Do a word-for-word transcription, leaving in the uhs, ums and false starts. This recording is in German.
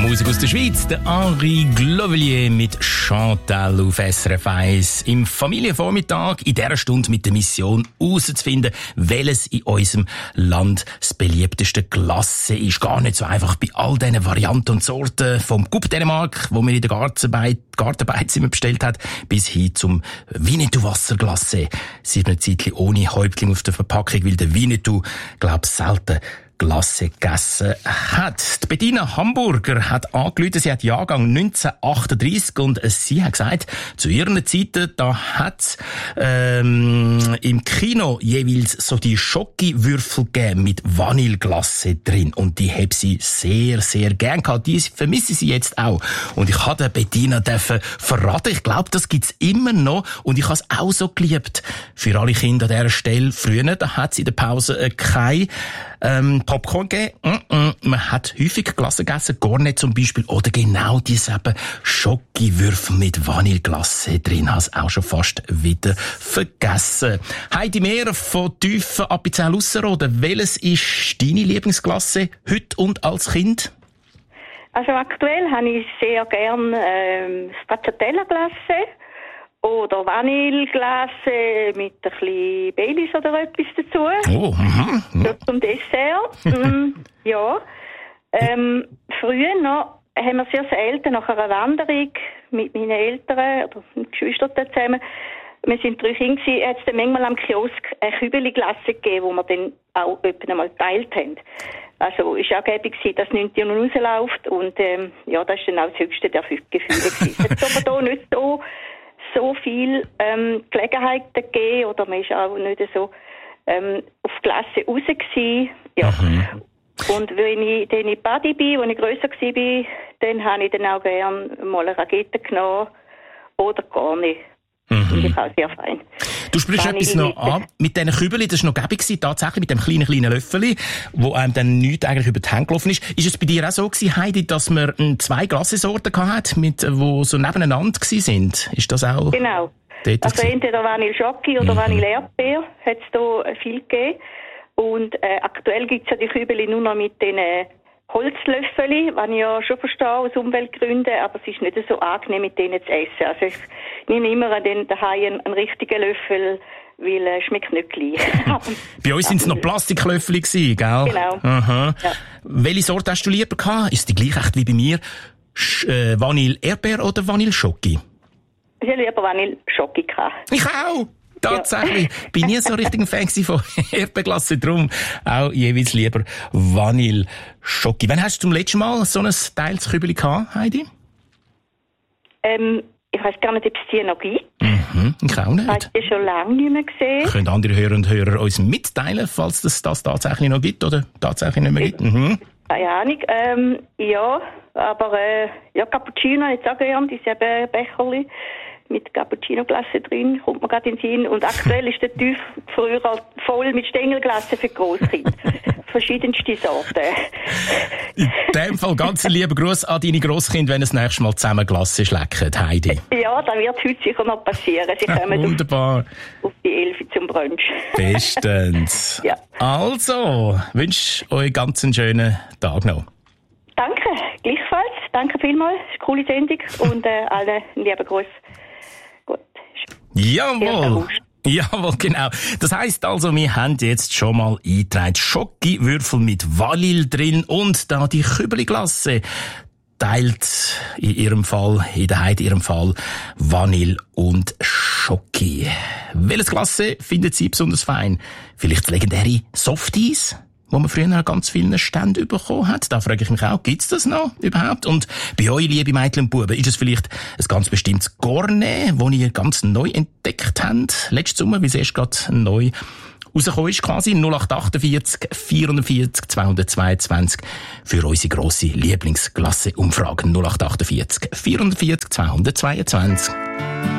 Musik aus der Schweiz, der Henri Glovelier mit Chantal auf S R F eins. Im Familienvormittag in dieser Stunde mit der Mission herauszufinden, welches in unserem Land das beliebteste Glasse ist. Gar nicht so einfach bei all diesen Varianten und Sorten, vom Coupe Dänemark, wo man in der Gartenbeiz, Gartenbeiz immer bestellt hat, bis hin zum Winnetou-Wasserglasse. Sie ist eine Zeit ohne Häuptling auf der Verpackung, weil der Winnetou, glaub selten Glasse gegessen hat. Die Bettina Hamburger hat angerufen, sie hat Jahrgang neunzehnhundertachtunddreissig und sie hat gesagt, zu ihren Zeiten, da hat ähm, im Kino jeweils so die Schokiwürfel gegeben mit Vanilleglasse drin und die hat sie sehr, sehr gern gehabt. Die vermisse sie jetzt auch. Und ich habe der Bettina dürfen verraten, ich glaube, das gibt's immer noch und ich habe es auch so geliebt. Für alle Kinder an dieser Stelle, früher, da hat es in der Pause äh, keine ähm, Popcorn gegeben. Mm-mm. Man hat häufig Glasse gegessen, Cornet zum Beispiel, oder genau diese eben Schokiwürfel mit Vanilleglasse drin. Habe es auch schon fast wieder vergessen. Heidi Mehr von Tüfen Appenzell-Ausserrhoden. Welches ist deine Lieblingsglasse heute und als Kind? Also aktuell habe ich sehr gern ähm, Stracciatella-Glasse oder Vanilleglasse mit ein bisschen Baileys oder etwas dazu. Oh, mhm. So zum Dessert. mm, ja. Ähm, früher noch haben wir sehr selten nach einer Wanderung mit meinen Eltern oder mit Geschwistern zusammen, wir sind drei Kinder gewesen, hat es dann manchmal am Kiosk eine Kübeli-Glasse gegeben, die wir dann auch etwa einmal geteilt haben. Also es war auch gäbig, dass nichts hier rausläuft und ähm, ja, das war dann auch das höchste der Gefühle gewesen. Es hat aber hier nicht so so viel ähm, Gelegenheiten gegeben oder man ist auch nicht so ähm, auf die Klasse raus gewesen. Ja. Mhm. Und wenn ich dann in Badi bin, als ich grösser war, dann habe ich dann auch gerne mal eine Rakete genommen oder gar nicht. Mhm. Finde ich auch sehr fein. Du sprichst etwas noch an, mit diesen Kübeli, das war noch gäbig gewesen, tatsächlich mit dem kleinen, kleinen Löffeli, wo einem dann nichts eigentlich über die Hände gelaufen ist. Ist es bei dir auch so gewesen, Heidi, dass man ähm, zwei Glassesorten gehabt mit, wo so nebeneinander gewesen sind? Ist das auch? Genau. Also gewesen? Entweder Vanille Schoki oder mhm. Vanille Erdbeer hat es da viel gegeben. Und äh, aktuell gibt es ja die Kübeli nur noch mit den äh, Holzlöffeli, was ich ja schon verstehe aus Umweltgründen, aber es ist nicht so angenehm, mit denen zu essen. Also ich nehme immer an den daheim einen, einen richtigen Löffel, weil es äh, schmeckt nicht gleich. Bei uns sind es noch Plastiklöffel gewesen, gell? Genau. Aha. Ja. Welche Sorte hast du lieber gehabt? Ist die gleich echt wie bei mir? Sch- äh, Vanille Erdbeer oder Vanille Schoki? Ich habe lieber Vanille Schoki gehabt. Ich auch! Tatsächlich. Ja. Bin nie so richtig ein Fan von Erdbeerglasse, drum auch jeweils lieber Vanille Schoki. Wann hast du zum letzten Mal so ein Teilskübeli gehabt, Heidi? Ähm, ich weiss gar nicht, ob es die noch gibt. Mhm, ich auch nicht. Ich habe die schon lange nicht mehr gesehen. Können andere Hörer und Hörer uns mitteilen, falls es das tatsächlich noch gibt oder tatsächlich nicht mehr gibt? Mhm. Keine Ahnung. Ähm, ja, aber äh, ja, Cappuccino jetzt auch gern, diese eben Becherli mit Cappuccino-Glasse drin, kommt mir gerade in den Sinn. Und aktuell ist der Tüff früher voll mit Stängelglasse für Grosskinder. Verschiedenste Sorten. In dem Fall ganz lieber Gruß an deine Grosskinder, wenn es das nächste Mal zusammen Glasse schlecken, Heidi. Ja, das wird heute sicher noch passieren. Sie kommen wunderbar. Auf, auf die Elf zum Brunch. Bestens. Ja. Also, wünsche euch ganz einen schönen Tag noch. Danke, gleichfalls. Danke vielmals. Das ist eine coole Sendung. Und äh, allen einen lieben Gruß. Gut. Jawohl. Jawohl, genau. Das heisst also, wir haben jetzt schon mal eingetragen Schokiwürfel mit Vanille drin und da die Kübeli-Glasse teilt in ihrem Fall, in der Heidi ihrem Fall, Vanille und Schoki. Welches Glasse findet sie besonders fein? Vielleicht das legendäre Softies, wo man früher an ganz vielen Ständen bekommen hat. Da frage ich mich auch, gibt's das noch überhaupt? Und bei euch, liebe Mädchen und Buben, ist es vielleicht ein ganz bestimmtes Cornet, das ihr ganz neu entdeckt habt, letzten Sommer, wie es erst gerade neu rausgekommen ist, quasi null acht achtundvierzig vierundvierzig zweihundertzweiundzwanzig für unsere grosse Lieblingsklasse-Umfrage null acht achtundvierzig vierundvierzig zweihundertzweiundzwanzig.